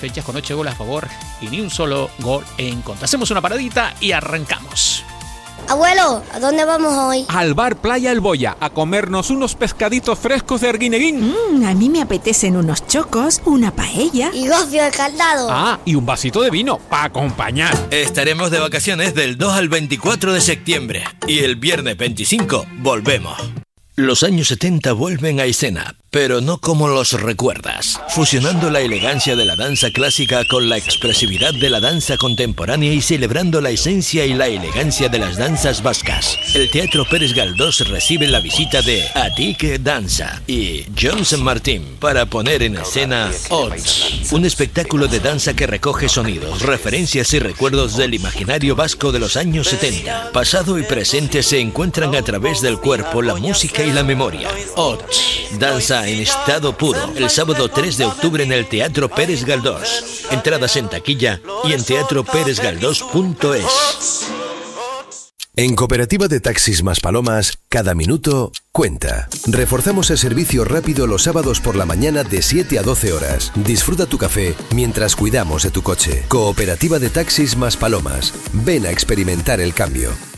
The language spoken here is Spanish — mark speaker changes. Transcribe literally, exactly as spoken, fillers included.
Speaker 1: Fechas con ocho goles a favor y ni un solo gol en contra. Hacemos una paradita y arrancamos.
Speaker 2: Abuelo, ¿a dónde vamos hoy?
Speaker 3: Al bar Playa El Boya, a comernos unos pescaditos frescos de Arguineguín.
Speaker 4: Mm, a mí me apetecen unos chocos, una paella.
Speaker 2: Y gofio de caldado.
Speaker 3: Ah, y un vasito de vino, para acompañar.
Speaker 5: Estaremos de vacaciones del dos al veinticuatro de septiembre. Y el viernes veinticinco volvemos. Los años setenta vuelven a escena, pero no como los recuerdas, fusionando la elegancia de la danza clásica con la expresividad de la danza contemporánea y celebrando la esencia y la elegancia de las danzas vascas. El Teatro Pérez Galdós recibe la visita de Atik Danza y Johnson Martín para poner en escena Odds, un espectáculo de danza que recoge sonidos, referencias y recuerdos del imaginario vasco de los años setenta. Pasado y presente se encuentran a través del cuerpo, la música y la memoria. Odds, danza en estado puro, el sábado tres de octubre en el Teatro Pérez Galdós. Entradas en taquilla y en teatro pérez galdós punto es.
Speaker 6: En Cooperativa de Taxis Maspalomas, cada minuto cuenta. Reforzamos el servicio rápido los sábados por la mañana de siete a doce horas. Disfruta tu café mientras cuidamos de tu coche. Cooperativa de Taxis Maspalomas. Ven a experimentar el cambio.